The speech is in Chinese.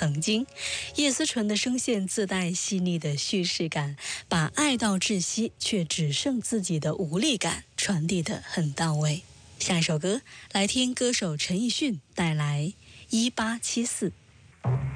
曾经。叶思纯的声线自带细腻的叙事感，把爱到窒息却只剩自己的无力感传递得很到位。下一首歌，来听歌手陈奕迅带来《1874》。